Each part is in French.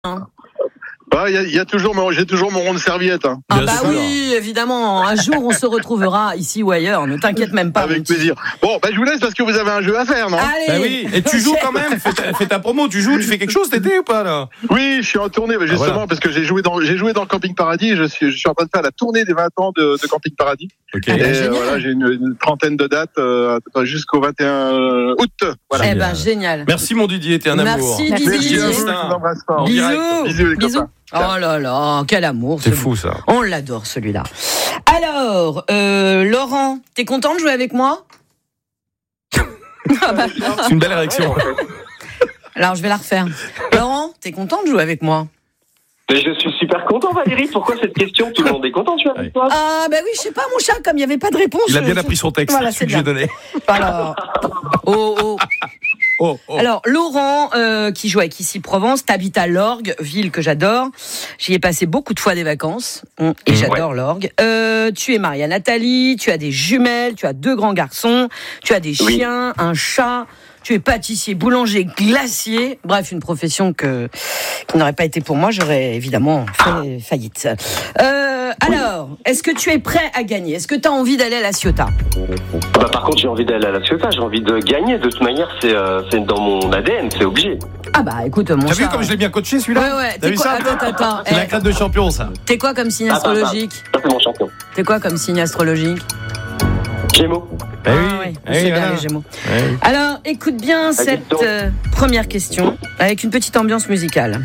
J'ai toujours mon rond de serviette. Hein. Ah bah oui, évidemment. Un jour, on se retrouvera ici ou ailleurs. Ne t'inquiète même pas. Avec plaisir. Bon, je vous laisse parce que vous avez un jeu à faire, non? Allez. Bah oui. Et tu joues quand même. Fais ta promo. Tu fais quelque chose cet été ou pas là? Oui, je suis en tournée, justement, parce que j'ai joué dans Camping Paradis. Je suis en train de faire la tournée des 20 ans de Camping Paradis. Okay. Et voilà, j'ai une trentaine de dates jusqu'au 21 août. Voilà. Eh ben génial. Merci mon Didier, t'es un amour. Merci Didier. Bisous. Oh là là, quel amour. C'est fou ça. On l'adore celui-là. Alors, Laurent, t'es content de jouer avec moi? C'est une belle réaction. Alors je vais la refaire. Laurent, t'es content de jouer avec moi? Mais je suis super content, Valérie. Pourquoi cette question? Tout le monde est content, tu vois, avec toi? Ah bah oui, je sais pas, mon chat, comme il n'y avait pas de réponse. Il a bien appris son texte, voilà, celui que j'ai donné. Alors, Alors, Laurent, qui joue avec Ici Provence, t'habites à Lorgues, ville que j'adore. J'y ai passé beaucoup de fois des vacances, et j'adore Lorgues. Tu es marié à Nathalie, tu as des jumelles, tu as 2 grands garçons, tu as des chiens, un chat. Tu es pâtissier, boulanger, glacier. Bref, une profession qui n'aurait pas été pour moi. J'aurais évidemment fait faillite. Alors, est-ce que tu es prêt à gagner? Est-ce que tu as envie d'aller à La Ciotat? Par contre, j'ai envie d'aller à La Ciotat. J'ai envie de gagner. De toute manière, c'est dans mon ADN. C'est obligé. Ah bah écoute, mon chat... T'as vu comme je l'ai bien coaché celui-là? Ouais. T'as vu ça? Attends. C'est la crête de champion, ça. T'es quoi comme signe astrologique? Ça, c'est mon champion. T'es quoi comme signe astrologique? Gémeaux. C'est bien les Gémeaux. Oui. Alors, écoute bien cette première question avec une petite ambiance musicale.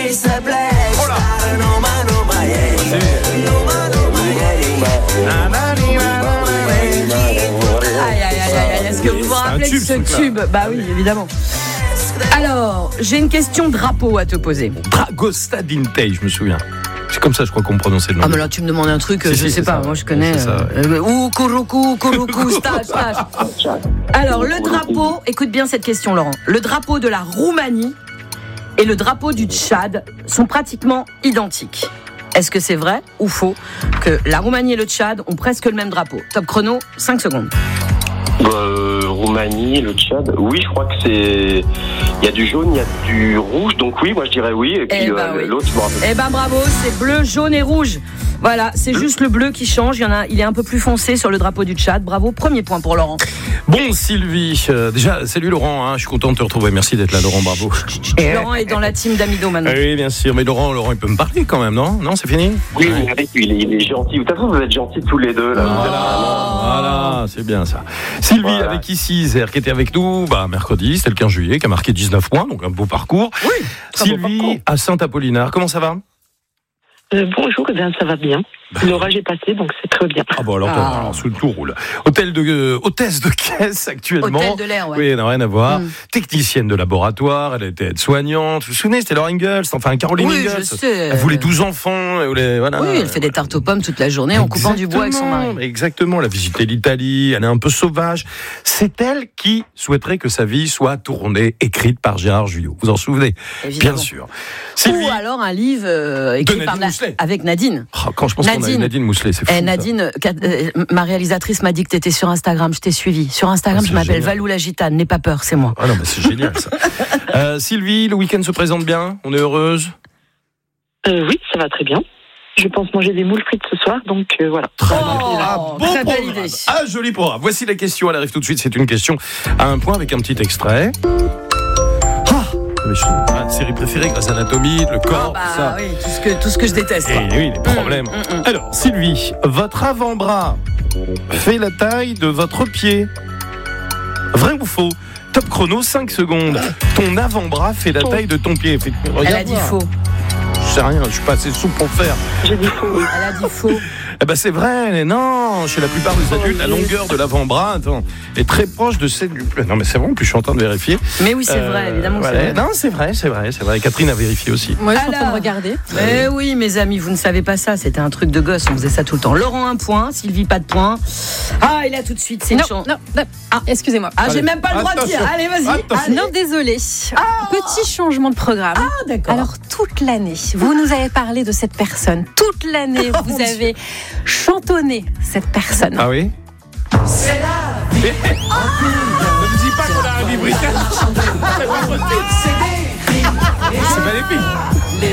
Aïe, est-ce que vous vous rappelez de ce tube? Bah oui, évidemment. Alors, j'ai une question drapeau à te poser. Dragosta Dintei, je me souviens. C'est comme ça, je crois qu'on prononçait le nom. Ah, mais là, tu me demandes un truc, je sais pas, moi je connais. Ou Kuruku, stage. Alors, le drapeau, écoute bien cette question, Laurent. Le drapeau de la Roumanie et le drapeau du Tchad sont pratiquement identiques. Est-ce que c'est vrai ou faux que la Roumanie et le Tchad ont presque le même drapeau? Top chrono, 5 secondes. Roumanie, le Tchad. Oui, je crois que c'est. Il y a du jaune, il y a du rouge, donc oui, moi je dirais oui. Et puis l'autre, je me rappelle. Eh ben bravo, c'est bleu, jaune et rouge. Voilà, c'est juste le bleu qui change. Il est un peu plus foncé sur le drapeau du Tchad. Bravo, premier point pour Laurent. Bon, Sylvie, déjà, salut Laurent, je suis content de te retrouver. Merci d'être là, Laurent, bravo. Laurent est dans la team d'Amido maintenant. Oui, bien sûr, mais Laurent, il peut me parler quand même, non? Non, c'est fini? Oui, il est gentil. De toute façon, vous êtes gentils tous les deux. Là. Voilà, c'est bien ça. Sylvie, avec ici, Isère, qui était avec nous mercredi, c'était le 15 juillet, qui a marqué 19 points, donc un beau parcours. Oui, Sylvie, beau parcours. À Saint-Apollinaire, comment ça va? Bonjour, ça va bien. L'orage est passé, donc c'est très bien. Ah bon, alors tout roule. Hôtesse de caisse actuellement. Hôtel de l'air, ouais. Oui, n'a rien à voir. Technicienne de laboratoire, elle était aide-soignante. Vous vous souvenez, c'était Laura Ingalls, Caroline Ingalls. Oui, je sais. Elle voulait 12 enfants. Voilà. Oui, elle fait des tartes aux pommes toute la journée en coupant du bois avec son mari. Exactement, elle a visité l'Italie, elle est un peu sauvage. C'est elle qui souhaiterait que sa vie soit tournée, écrite par Gérard Jugnot. Vous en souvenez? Évidemment. Bien sûr. Sylvie, ou alors un livre écrit par avec Nadine. Quand je pense qu'on a eu Nadine Mousselet, c'est fou. Nadine, ma réalisatrice m'a dit que tu étais sur Instagram, je t'ai suivi. Sur Instagram, je m'appelle Valou la Gitane, n'aie pas peur, c'est moi. Ah non, mais c'est génial ça. Sylvie, le week-end se présente bien? On est heureuse? Oui, ça va très bien. Je pense manger des moules frites ce soir, donc voilà. Très belle idée. Joli programme. Voici la question, elle arrive tout de suite. C'est une question à un point avec un petit extrait. Ma série préférée, Grey's Anatomy, le corps, tout ça. Oui, tout ce que je déteste. Oui, les problèmes. Alors, Sylvie, votre avant-bras fait la taille de votre pied. Vrai ou faux? Top chrono, 5 secondes. Ton avant-bras fait la taille de ton pied. Elle a dit faux. Je sais rien, je suis pas assez souple pour le faire. J'ai dit faux. Elle a dit faux. Eh ben c'est vrai, mais non, chez la plupart des adultes, la longueur de l'avant-bras est très proche de celle du... Non mais c'est vrai, en plus je suis en train de vérifier. Mais oui, c'est vrai, évidemment que c'est vrai. Non, c'est vrai. Catherine a vérifié aussi. Moi, je suis en train de regarder. Mais oui, mes amis, vous ne savez pas ça, c'était un truc de gosse, on faisait ça tout le temps. Laurent, 1 point, Sylvie, pas de point. Et là, tout de suite, c'est une chance. Non, excusez-moi. J'ai même pas le droit de dire. Allez, vas-y. Non, désolé. Petit changement de programme. D'accord. Alors, toute l'année, vous nous avez parlé de cette personne. Toute l'année, vous avez chantonné cette personne. Ah oui? C'est la vie. Ne me dis pas qu'on a un vibricaire. C'est pas possible. C'est magnifique. Les